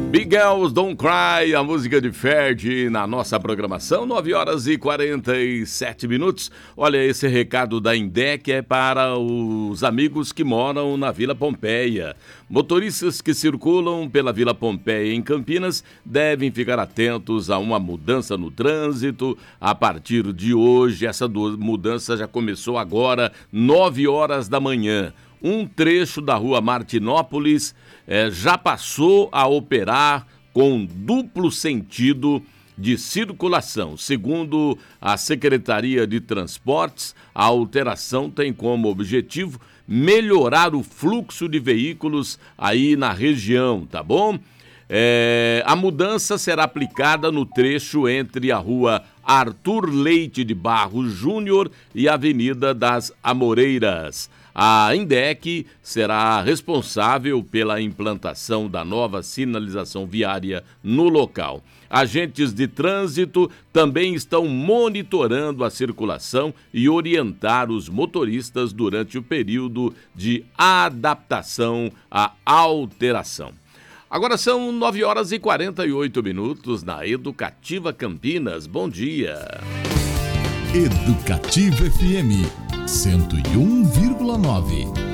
Big Girls Don't Cry, a música de Ferdi na nossa programação, 9 horas e 47 minutos. Olha, esse recado da Indec é para os amigos que moram na Vila Pompeia. Motoristas que circulam pela Vila Pompeia em Campinas devem ficar atentos a uma mudança no trânsito. A partir de hoje, essa mudança já começou agora, 9 horas da manhã. Um trecho da rua Martinópolis já passou a operar com duplo sentido de circulação. Segundo a Secretaria de Transportes, a alteração tem como objetivo melhorar o fluxo de veículos aí na região, tá bom? A mudança será aplicada no trecho entre a rua Arthur Leite de Barros Júnior e a Avenida das Amoreiras. A Indec será responsável pela implantação da nova sinalização viária no local. Agentes de trânsito também estão monitorando a circulação e orientar os motoristas durante o período de adaptação à alteração. Agora são 9 horas e 48 minutos na Educativa Campinas. Bom dia. Educativa FM 101,9.